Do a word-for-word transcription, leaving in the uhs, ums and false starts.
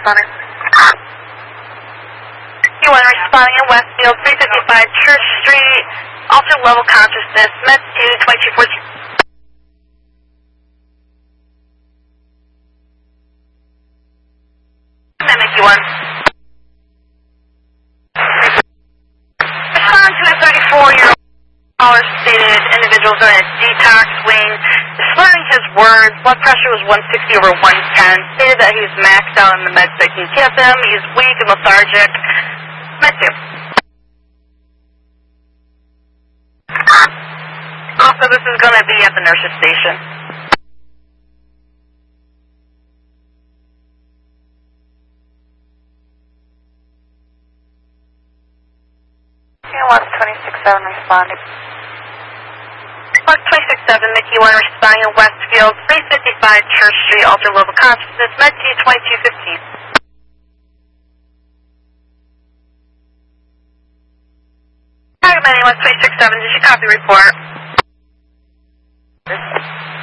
responding. You one responding in Westfield, three fifty-five Church Street, altered level consciousness, med two, twenty-two fourteen. Mimic you one. Respond to a thirty-four-year-old caller stated individuals are in a detox wing. Slurring his words, blood pressure was one sixty over one ten. Stated that he's maxed out on the meds they can give him. He's weak and lethargic. Med two. Also, this is going to be at the nurse's station. one twenty-six seven responding. Mark twenty-six seven, Mickey one responding in Westfield, three fifty-five Church Street, altered level consciousness, med T twenty-two fifteen. Hi, one twenty-six seven, did you copy report?